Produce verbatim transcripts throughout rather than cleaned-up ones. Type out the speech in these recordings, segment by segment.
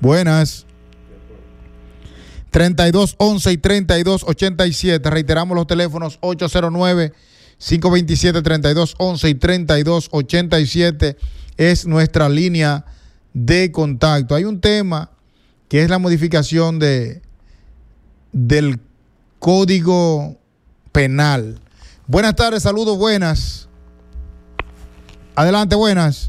Buenas. treinta y dos once y treinta y dos ochenta y siete. Reiteramos los teléfonos ocho cero nueve, cinco dos siete, treinta y dos once y treinta y dos ochenta y siete es nuestra línea de contacto. Hay un tema que es la modificación de del Código Penal. Buenas tardes, saludos, buenas. Adelante, buenas.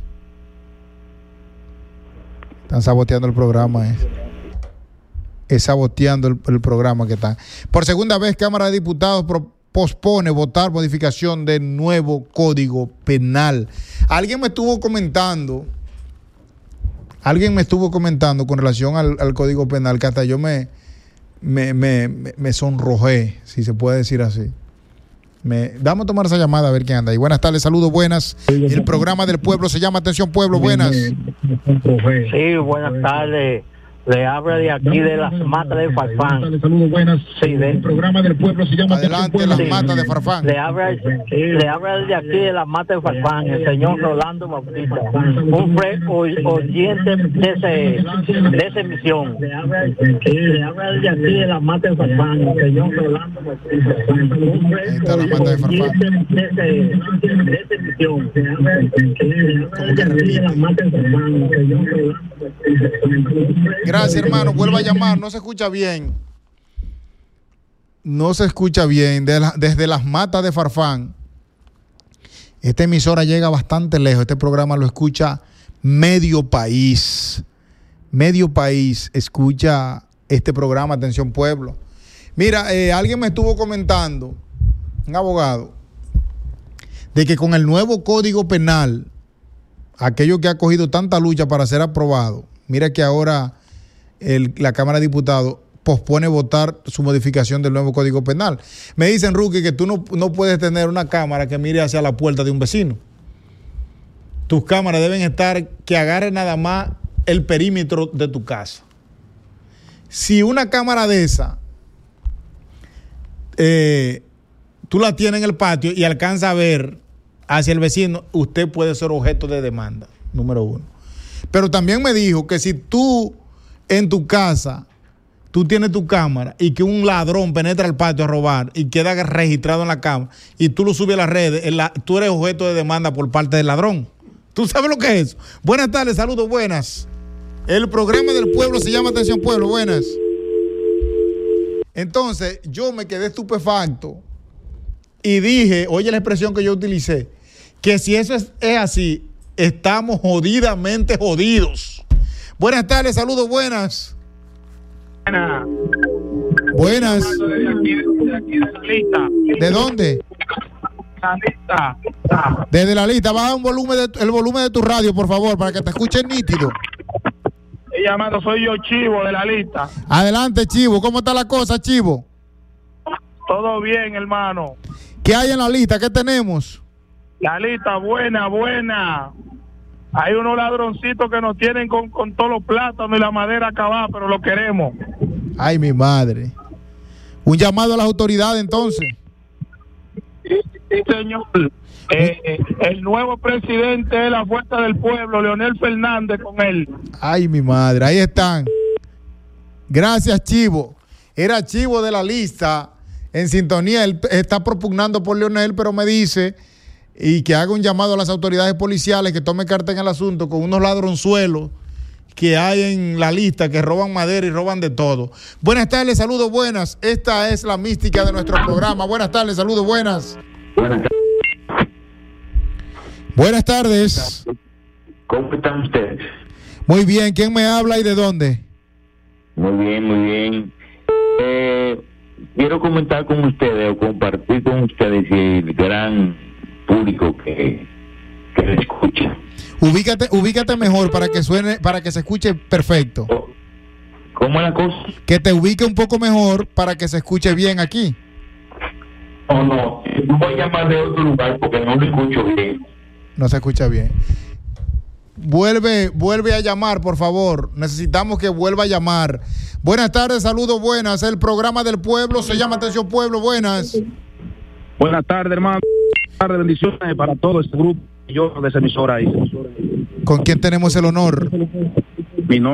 Están saboteando el programa, eh. Es saboteando el, el programa que están. Por segunda vez, Cámara de Diputados pro, pospone votar modificación del nuevo Código Penal. Alguien me estuvo comentando, alguien me estuvo comentando con relación al, al Código Penal, que hasta yo me, me, me, me sonrojé, si se puede decir así. Me, vamos a tomar esa llamada a ver quién anda ahí. Buenas tardes, saludos, buenas. El programa del pueblo se llama Atención Pueblo, buenas. Sí, buenas tardes. Le habla de aquí de las matas de Farfán. Saludos, buenas. Sí, del programa del pueblo se llama Adelante, las matas de Farfán. Le habla, le habla de aquí de las matas de Farfán, el señor Rolando Bautista, un fre oyente de, ese, de esa emisión. Le habla, le habla de aquí de las matas de Farfán, el señor Rolando Bautista, un fre oyente de, ese, de esa emisión. Le habla de aquí de las matas de Farfán, el señor Rolando Bautista. Gracias, hermano. Vuelva a llamar. No se escucha bien. No se escucha bien. De la, desde las matas de Farfán. Esta emisora llega bastante lejos. Este programa lo escucha medio país. Medio país escucha este programa, Atención Pueblo. Mira, eh, alguien me estuvo comentando, un abogado, de que con el nuevo Código Penal, aquello que ha cogido tanta lucha para ser aprobado, mira que ahora El, la Cámara de Diputados pospone votar su modificación del nuevo Código Penal. Me dicen, Rookie, que tú no, no puedes tener una cámara que mire hacia la puerta de un vecino. Tus cámaras deben estar que agarren nada más el perímetro de tu casa. Si una cámara de esa eh, tú la tienes en el patio y alcanza a ver hacia el vecino, usted puede ser objeto de demanda, número uno. Pero también me dijo que si tú en tu casa, tú tienes tu cámara y que un ladrón penetra al patio a robar y queda registrado en la cámara y tú lo subes a las redes, la, tú eres objeto de demanda por parte del ladrón. ¿Tú sabes lo que es eso? Buenas tardes, saludos, buenas. El programa del pueblo se llama Atención Pueblo, buenas. Entonces, yo me quedé estupefacto y dije, oye la expresión que yo utilicé, que si eso es, es así, estamos jodidamente jodidos. Buenas tardes, saludos, buenas. Buenas. Buenas. De, aquí, de, aquí de la lista. ¿De dónde? La lista. Desde la lista. Baja un volumen de, el volumen de tu radio, por favor, para que te escuchen nítido. He llamado, soy yo, Chivo, de la lista. Adelante, Chivo. ¿Cómo está la cosa, Chivo? Todo bien, hermano. ¿Qué hay en la lista? ¿Qué tenemos? La lista buena, buena. Hay unos ladroncitos que nos tienen con, con todos los plátanos y la madera acabada, pero lo queremos. Ay, mi madre. Un llamado a las autoridades, entonces. Sí, sí, señor. Eh, eh, el nuevo presidente es la fuerza del pueblo, Leonel Fernández, con él. Ay, mi madre. Ahí están. Gracias, Chivo. Era Chivo de la lista. En sintonía, él está propugnando por Leonel, pero me dice... y que haga un llamado a las autoridades policiales que tomen carta en el asunto con unos ladronzuelos que hay en la lista que roban madera y roban de todo. Buenas tardes, saludos, buenas. Esta es la mística de nuestro programa. Buenas tardes, saludos, buenas. Buenas tardes. Buenas tardes. ¿Cómo están ustedes? Muy bien, ¿quién me habla y de dónde? Muy bien, muy bien. Eh, quiero comentar con ustedes o compartir con ustedes el gran público que, que le escucha. Ubícate, ubícate mejor para que suene, para que se escuche perfecto. ¿Cómo es la cosa? Que te ubique un poco mejor para que se escuche bien aquí. No, no, voy a llamar de otro lugar porque no lo escucho bien. No se escucha bien. Vuelve, vuelve a llamar, por favor. Necesitamos que vuelva a llamar. Buenas tardes, saludos, buenas. El programa del pueblo se llama Atención Pueblo, buenas. Buenas tardes, hermano. Buenas tardes, bendiciones para todo este grupo y yo de esa emisora ahí. ¿Con quién tenemos el honor? Mi nombre